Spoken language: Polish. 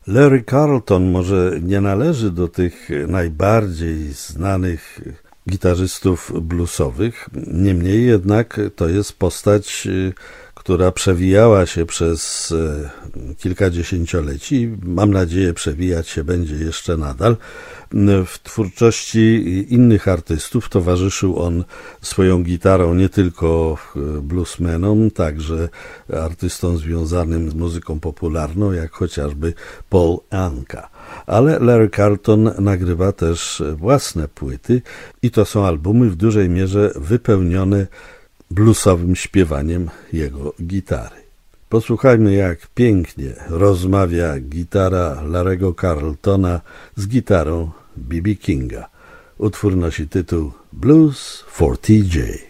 Larry Carlton może nie należy do tych najbardziej znanych gitarzystów bluesowych, niemniej jednak to jest postać, która przewijała się przez kilka dziesięcioleci, mam nadzieję przewijać się będzie jeszcze nadal. W twórczości innych artystów towarzyszył on swoją gitarą nie tylko bluesmenom, także artystom związanym z muzyką popularną, jak chociażby Paul Anka. Ale Larry Carlton nagrywa też własne płyty i to są albumy w dużej mierze wypełnione bluesowym śpiewaniem jego gitary. Posłuchajmy, jak pięknie rozmawia gitara Larry'ego Carltona z gitarą B.B. Kinga. Utwór nosi tytuł Blues for TJ.